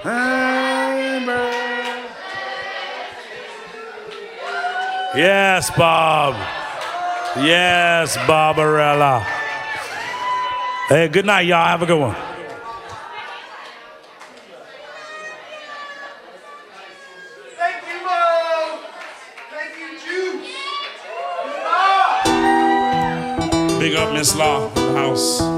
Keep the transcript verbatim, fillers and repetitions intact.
Yes, Bob. Yes, Barbarella. Hey, good night, y'all. Have a good one. Thank you, Mo. Thank you, Juice. Big up Miss Law in the house.